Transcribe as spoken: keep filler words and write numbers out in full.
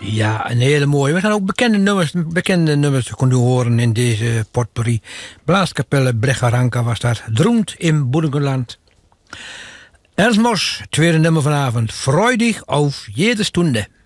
Ja, een hele mooie. We gaan ook bekende nummers, bekende nummers kunnen horen in deze potpourri. Blaaskapelle Brecharanka was dat. Droend in Burgenland. Ernst Mos, tweede nummer vanavond. Freudig auf jede Stunde.